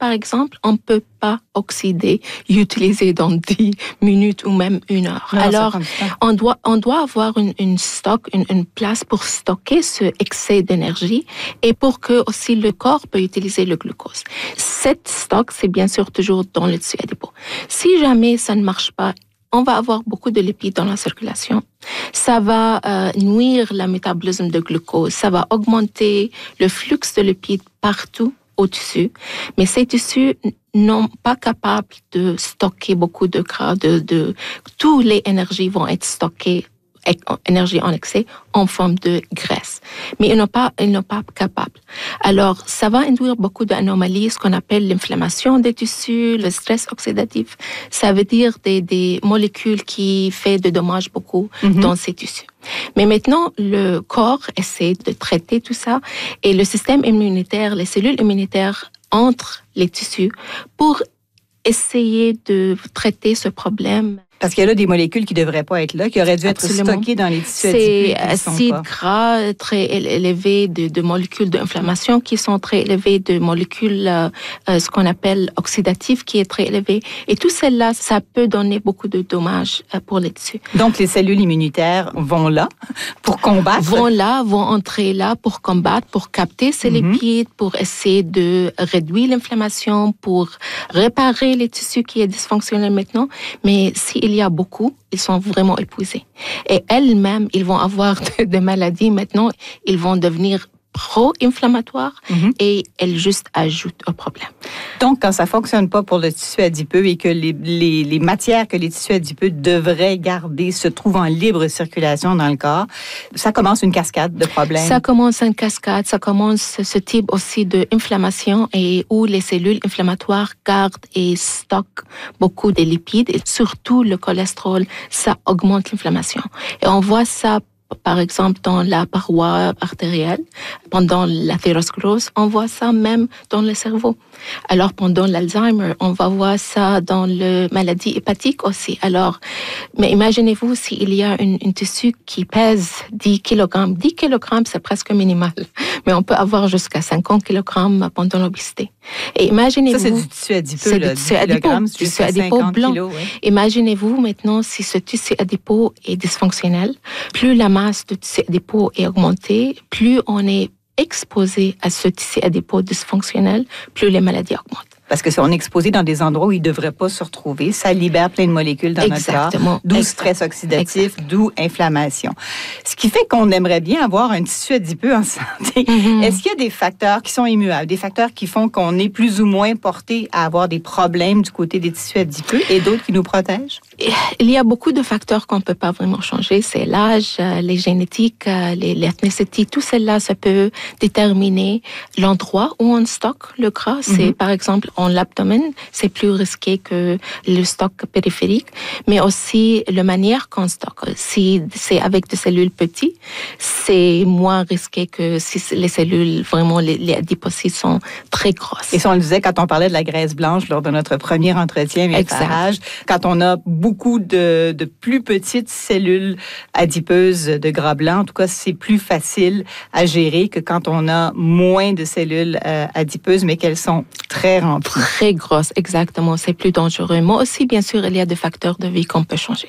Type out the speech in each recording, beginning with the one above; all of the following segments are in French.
par exemple, on ne peut pas oxyder, utiliser dans 10 minutes ou même 1 heure. Non, alors, on doit avoir une place pour stocker ce excès d'énergie et pour que aussi le corps peut utiliser le glucose. Cette stock, c'est bien sûr toujours dans le tissu adipeux. Si jamais ça ne marche pas, on va avoir beaucoup de lipides dans la circulation. Ça va nuire le métabolisme de glucose. Ça va augmenter le flux de lipides partout au tissu. Mais ces tissus n'ont pas capables de stocker beaucoup de gras. Toutes les énergies vont être stockées, énergie en excès, en forme de graisse. Mais ils n'ont pas capables. Alors, ça va induire beaucoup d'anomalies, ce qu'on appelle l'inflammation des tissus, le stress oxydatif. Ça veut dire des molécules qui font de dommages beaucoup dans ces tissus. Mais maintenant, le corps essaie de traiter tout ça et le système immunitaire, les cellules immunitaires entrent les tissus pour essayer de traiter ce problème. Parce qu'il y a là des molécules qui ne devraient pas être là, qui auraient dû être stockées dans les tissus adipeux. C'est acides gras très élevés de molécules d'inflammation qui sont très élevées, de molécules, ce qu'on appelle oxydatives, qui est très élevé. Et tout cela, ça peut donner beaucoup de dommages pour les tissus. Donc, les cellules immunitaires vont là pour combattre? Vont entrer là pour combattre, pour capter ces lipides, pour essayer de réduire l'inflammation, pour réparer les tissus qui sont dysfonctionnels maintenant. Mais s'il y a beaucoup, ils sont vraiment épuisés. Et elles-mêmes, ils vont avoir des maladies maintenant, ils vont devenir pro-inflammatoires et elles juste ajoutent au problème. Donc, quand ça ne fonctionne pas pour le tissu adipeux et que les matières que les tissus adipeux devraient garder se trouvent en libre circulation dans le corps, ça commence une cascade de problèmes. Ça commence une cascade, ça commence ce type aussi d'inflammation et où les cellules inflammatoires gardent et stockent beaucoup de lipides et surtout le cholestérol, ça augmente l'inflammation. Et on voit ça par exemple dans la paroi artérielle, pendant l'athérosclérose, on voit ça même dans le cerveau. Alors pendant l'Alzheimer, on va voir ça dans la maladie hépatique aussi. Alors, mais imaginez-vous s'il y a une tissu qui pèse 10 kg. 10 kg, c'est presque minimal. Mais on peut avoir jusqu'à 50 kg pendant l'obésité. Et imaginez-vous... Ça, c'est du tissu adipeux, c'est du tissu adipeux blanc. Kilos, oui. Imaginez-vous maintenant si ce tissu adipeux est dysfonctionnel, plus la masse de tissu adipeux est augmentée, plus on est exposé à ce tissu adipeux dysfonctionnel, plus les maladies augmentent. Parce que si on est exposé dans des endroits où il ne devrait pas se retrouver, ça libère plein de molécules dans notre corps, d'où stress oxydatif, d'où inflammation. Ce qui fait qu'on aimerait bien avoir un tissu adipeux en santé. Est-ce qu'il y a des facteurs qui sont immuables, des facteurs qui font qu'on est plus ou moins porté à avoir des problèmes du côté des tissus adipeux et d'autres qui nous protègent? Il y a beaucoup de facteurs qu'on ne peut pas vraiment changer. C'est l'âge, les génétiques, l'ethnicité, tout cela, ça peut déterminer l'endroit où on stocke le gras. C'est par exemple en l'abdomen, c'est plus risqué que le stock périphérique, mais aussi la manière qu'on stocke. Si c'est avec des cellules petites, c'est moins risqué que si les cellules, vraiment, les adipocytes sont très grosses. Et ça, on le disait quand on parlait de la graisse blanche lors de notre premier entretien, Farage, quand on a beaucoup de plus petites cellules adipeuses de gras blanc, en tout cas, c'est plus facile à gérer que quand on a moins de cellules adipeuses, mais qu'elles sont très remplies. Très grosse, exactement. C'est plus dangereux. Mais aussi, bien sûr, il y a des facteurs de vie qu'on peut changer.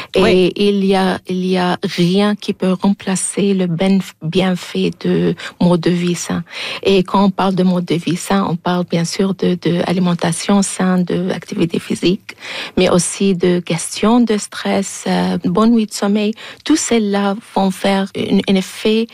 Et il y a rien qui peut remplacer le bienfait de mode de vie sain. Et quand on parle de mode de vie sain, on parle bien sûr de alimentation saine, d'activité physique, mais aussi de gestion de stress, bonne nuit de sommeil. Tout cela vont faire un effet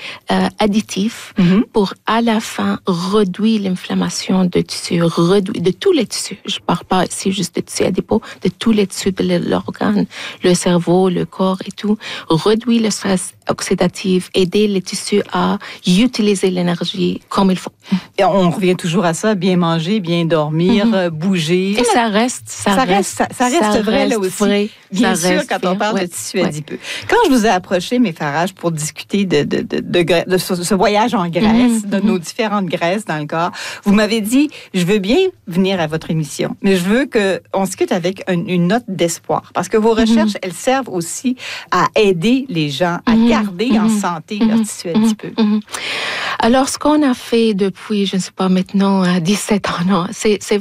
additif pour à la fin réduire l'inflammation de tissus, de tous les tissus. Je ne parle pas ici juste de tissus adipeux, de tous les tissus de l'organe, le cerveau, le corps et tout. Réduire le stress oxydatif, aider les tissus à utiliser l'énergie comme il faut. Et on revient toujours à ça, bien manger, bien dormir, bouger. Et ça reste vrai là aussi. Vrai. Bien sûr, quand on parle de tissu adipeux. Quand je vous ai approché, Farage, pour discuter de ce voyage en Grèce, de nos différentes graisses dans le corps, vous m'avez dit, je veux bien venir à votre émission, mais je veux qu'on discute avec une note d'espoir. Parce que vos recherches, elles servent aussi à aider les gens à garder en santé leur tissu adipeux. Alors, ce qu'on a fait depuis, je ne sais pas maintenant, 17 ans, c'est